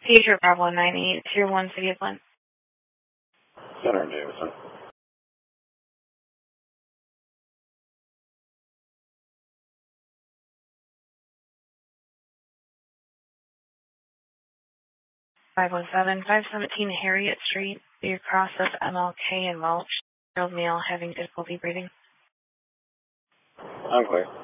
Future Bravo 98, Tier 1, City of Glen. Center Davidson. Five one seven 517 Harriet Street, near cross of MLK and Welch. Male having difficulty breathing. I'm clear.